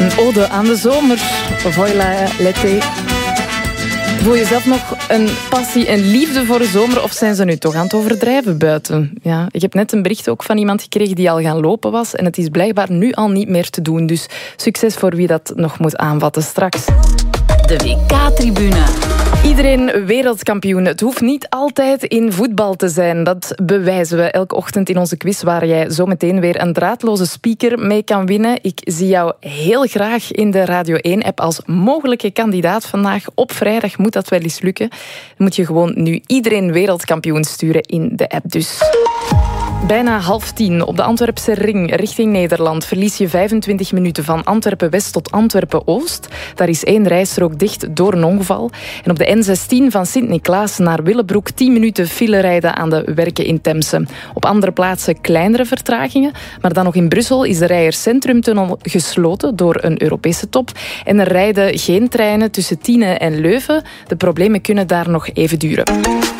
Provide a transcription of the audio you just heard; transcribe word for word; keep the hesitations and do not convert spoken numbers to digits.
Een ode aan de zomer. Voilà, l'été. Voel je zelf nog een passie en liefde voor de zomer of zijn ze nu toch aan het overdrijven buiten? Ja, ik heb net een bericht ook van iemand gekregen die al gaan lopen was en het is blijkbaar nu al niet meer te doen. Dus succes voor wie dat nog moet aanvatten straks. De W K-tribune. Iedereen wereldkampioen. Het hoeft niet altijd in voetbal te zijn. Dat bewijzen we elke ochtend in onze quiz, waar jij zo meteen weer een draadloze speaker mee kan winnen. Ik zie jou heel graag in de Radio één-app als mogelijke kandidaat vandaag. Op vrijdag moet dat wel eens lukken. Dan moet je gewoon nu iedereen wereldkampioen sturen in de app dus. Bijna half tien op de Antwerpse ring richting Nederland verlies je vijfentwintig minuten van Antwerpen-West tot Antwerpen-Oost. Daar is één rijstrook dicht door een ongeval. En op de N zestien van Sint-Niklaas naar Willebroek tien minuten file rijden aan de Werken in Temse. Op andere plaatsen kleinere vertragingen. Maar dan nog in Brussel is de Rijers Centrumtunnel gesloten door een Europese top. En er rijden geen treinen tussen Tiene en Leuven. De problemen kunnen daar nog even duren.